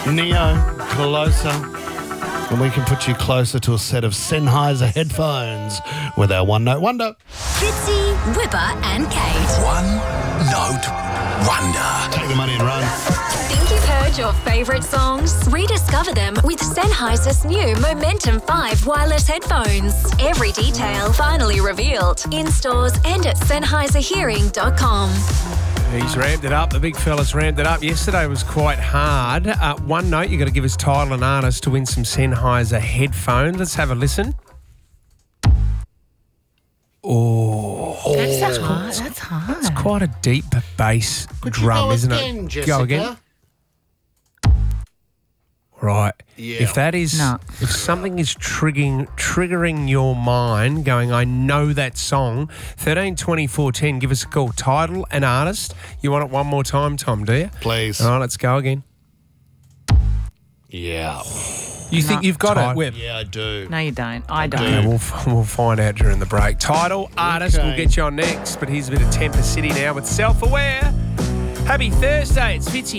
Neo, Closer. And we can put you closer to a set of Sennheiser headphones with our One Note Wonder. Fitzy, Whipper and Kate. One Note Wonder. Take the money and run. Think you've heard your favourite songs? Rediscover them with Sennheiser's new Momentum 5 wireless headphones. Every detail finally revealed in stores and at SennheiserHearing.com. He's ramped it up. The big fella's ramped it up. Yesterday was quite hard. One note, you've got to give us title and artist to win some Sennheiser headphones. Let's have a listen. That's hard. That's hard. It's quite a deep bass drum, isn't again, it? Jessica? Go again. Right. Yeah. If that is, if something is triggering your mind, going, I know that song. 13 24 10. Give us a call. Title and artist. You want it one more time, Tom? Do you? Please. All right. Let's go again. Yeah. You think you've got it, Whip? Yeah, I do. No, you don't. I don't. Okay, we'll find out during the break. Title, artist, Okay. we'll get you on next. But here's a bit of Temper City now with Self-Aware. Happy Thursday. It's Fitzy.